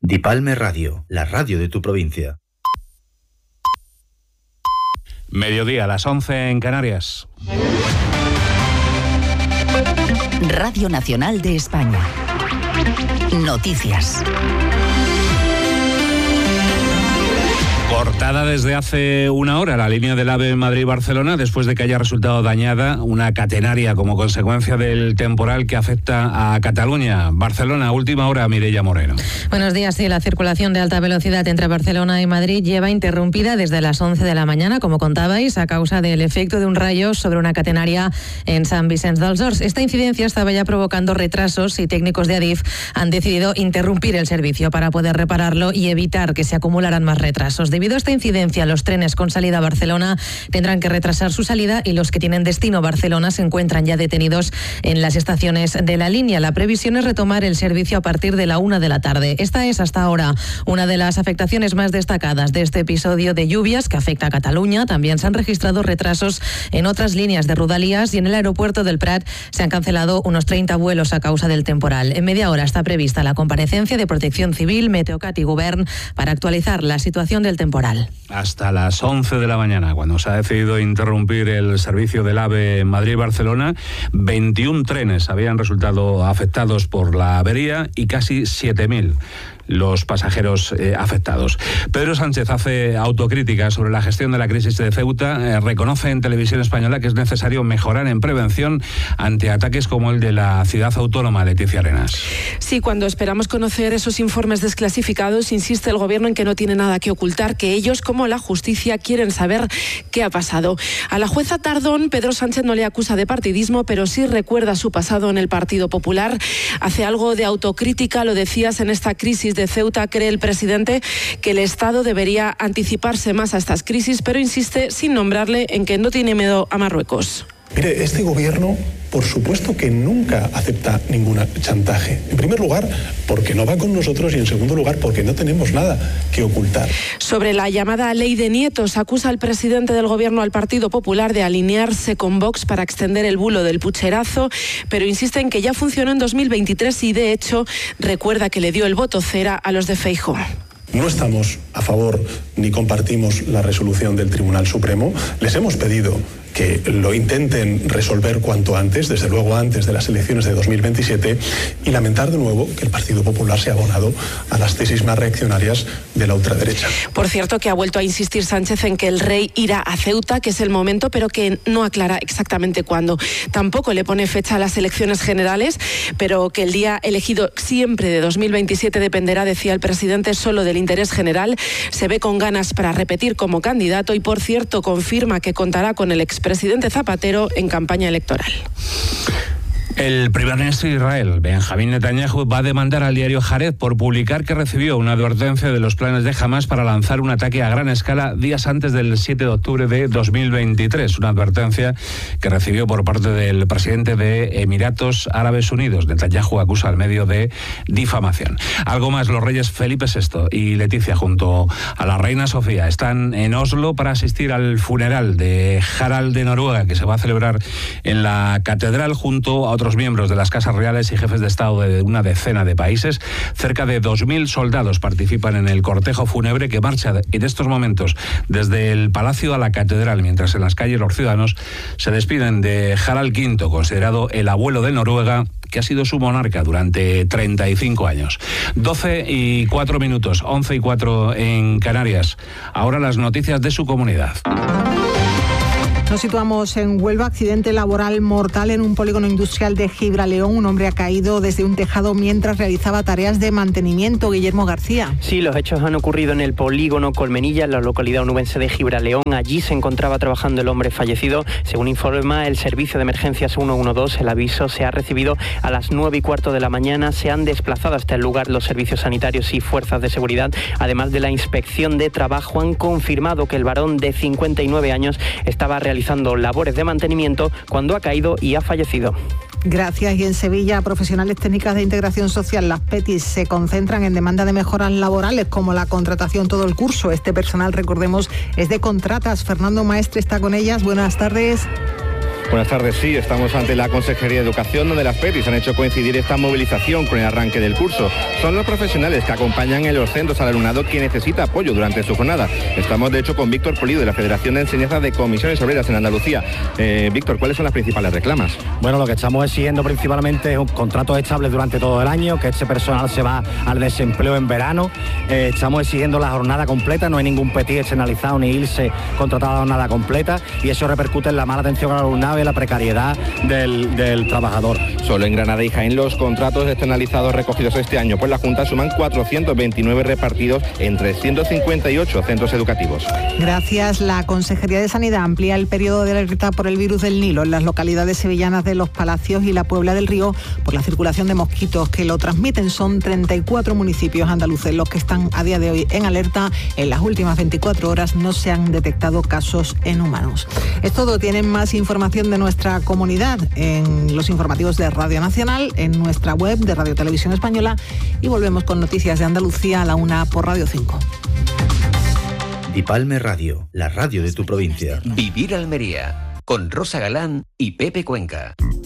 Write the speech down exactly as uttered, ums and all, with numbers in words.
Dipalme Radio, la radio de tu provincia. Mediodía, a las once en Canarias. Radio Nacional de España. Noticias. Cortada desde hace una hora la línea del AVE Madrid-Barcelona después de que haya resultado dañada una catenaria como consecuencia del temporal que afecta a Cataluña. Barcelona, última hora, Mireia Moreno. Buenos días. Sí, la circulación de alta velocidad entre Barcelona y Madrid lleva interrumpida desde las once de la mañana, como contabais, a causa del efecto de un rayo sobre una catenaria en Sant Vicenç dels Horts. Esta incidencia estaba ya provocando retrasos y técnicos de Adif han decidido interrumpir el servicio para poder repararlo y evitar que se acumularan más retrasos. Debido a esta incidencia, los trenes con salida a Barcelona tendrán que retrasar su salida y los que tienen destino Barcelona se encuentran ya detenidos en las estaciones de la línea. La previsión es retomar el servicio a partir de la una de la tarde. Esta es hasta ahora una de las afectaciones más destacadas de este episodio de lluvias que afecta a Cataluña. También se han registrado retrasos en otras líneas de Rodalías y en el aeropuerto del Prat se han cancelado unos treinta vuelos a causa del temporal. En media hora está prevista la comparecencia de Protección Civil, Meteocat y Govern para actualizar la situación del temporal. Hasta las once de la mañana, cuando se ha decidido interrumpir el servicio del AVE Madrid-Barcelona, veintiún trenes habían resultado afectados por la avería y casi siete mil los pasajeros eh, afectados. Pedro Sánchez hace autocrítica sobre la gestión de la crisis de Ceuta, eh, reconoce en Televisión Española que es necesario mejorar en prevención ante ataques como el de la ciudad autónoma. Leticia Arenas. Sí, cuando esperamos conocer esos informes desclasificados, insiste el Gobierno en que no tiene nada que ocultar, que ellos, como la justicia, quieren saber qué ha pasado. A la jueza Tardón, Pedro Sánchez no le acusa de partidismo, pero sí recuerda su pasado en el Partido Popular. Hace algo de autocrítica, lo decías, en esta crisis de Ceuta. Cree el presidente que el Estado debería anticiparse más a estas crisis, pero insiste, sin nombrarle, en que no tiene miedo a Marruecos. Mire, este gobierno, por supuesto que nunca acepta ningún chantaje. En primer lugar, porque no va con nosotros y en segundo lugar, porque no tenemos nada que ocultar. Sobre la llamada ley de nietos, acusa al presidente del gobierno al Partido Popular de alinearse con Vox para extender el bulo del pucherazo, pero insiste en que ya funcionó en dos mil veintitrés y, de hecho, recuerda que le dio el voto cera a los de Feijóo. No estamos a favor ni compartimos la resolución del Tribunal Supremo. Les hemos pedido que lo intenten resolver cuanto antes, desde luego antes de las elecciones de dos mil veintisiete, y lamentar de nuevo que el Partido Popular se ha abonado a las tesis más reaccionarias de la ultraderecha. Por cierto, que ha vuelto a insistir Sánchez en que el rey irá a Ceuta, que es el momento, pero que no aclara exactamente cuándo. Tampoco le pone fecha a las elecciones generales, pero que el día elegido siempre de dos mil veintisiete dependerá, decía el presidente, solo del interés general. Se ve con ganas para repetir como candidato y, por cierto, confirma que contará con el expresidente Zapatero en campaña electoral. El primer ministro de Israel, Benjamín Netanyahu, va a demandar al diario Haaretz por publicar que recibió una advertencia de los planes de Hamás para lanzar un ataque a gran escala días antes del siete de octubre de dos mil veintitrés. Una advertencia que recibió por parte del presidente de Emiratos Árabes Unidos. Netanyahu acusa al medio de difamación. Algo más, los reyes Felipe sexto y Leticia, junto a la reina Sofía, están en Oslo para asistir al funeral de Harald de Noruega, que se va a celebrar en la catedral junto a otros miembros de las casas reales y jefes de Estado de una decena de países. Cerca de dos mil soldados participan en el cortejo fúnebre que marcha en estos momentos desde el palacio a la catedral, mientras en las calles los ciudadanos se despiden de Harald quinto, considerado el abuelo de Noruega, que ha sido su monarca durante treinta y cinco años. doce y cuatro minutos, once y cuatro en Canarias. Ahora las noticias de su comunidad. Nos situamos en Huelva. Accidente laboral mortal en un polígono industrial de Gibraleón. Un hombre ha caído desde un tejado mientras realizaba tareas de mantenimiento. Guillermo García. Sí, los hechos han ocurrido en el polígono Colmenilla, en la localidad onubense de Gibraleón. Allí se encontraba trabajando el hombre fallecido. Según informa el servicio de emergencias ciento doce, el aviso se ha recibido a las nueve y cuarto de la mañana. Se han desplazado hasta el lugar los servicios sanitarios y fuerzas de seguridad. Además de la inspección de trabajo, han confirmado que el varón de cincuenta y nueve años estaba realizando realizando labores de mantenimiento cuando ha caído y ha fallecido. Gracias. Y en Sevilla, profesionales técnicas de integración social, las PETIS, se concentran en demanda de mejoras laborales como la contratación todo el curso. Este personal, recordemos, es de contratas. Fernando Maestre está con ellas. Buenas tardes. Buenas tardes, sí, estamos ante la Consejería de Educación, donde las P E T I han hecho coincidir esta movilización con el arranque del curso. Son los profesionales que acompañan en los centros al alumnado que necesita apoyo durante su jornada. Estamos, de hecho, con Víctor Polido, de la Federación de Enseñanza de Comisiones Obreras en Andalucía. Eh, Víctor, ¿cuáles son las principales reclamas? Bueno, lo que estamos exigiendo principalmente es un contrato estable durante todo el año, que este personal se va al desempleo en verano. Eh, estamos exigiendo la jornada completa, no hay ningún P E T I externalizado ni I L S E contratado a la jornada completa, y eso repercute en la mala atención al alumnado y la precariedad del, del trabajador. Solo en Granada y Jaén los contratos externalizados recogidos este año por la Junta suman cuatrocientos veintinueve repartidos en trescientos cincuenta y ocho centros educativos. Gracias. La Consejería de Sanidad amplía el periodo de alerta por el virus del Nilo en las localidades sevillanas de Los Palacios y la Puebla del Río por la circulación de mosquitos que lo transmiten. Son treinta y cuatro municipios andaluces los que están a día de hoy en alerta. En las últimas veinticuatro horas no se han detectado casos en humanos. Es todo. Tienen más información de nuestra comunidad en los informativos de Radio Nacional, en nuestra web de Radio Televisión Española, y volvemos con noticias de Andalucía a la una por Radio cinco. Dipalme Radio, la radio de tu provincia. Vivir Almería, con Rosa Galán y Pepe Cuenca.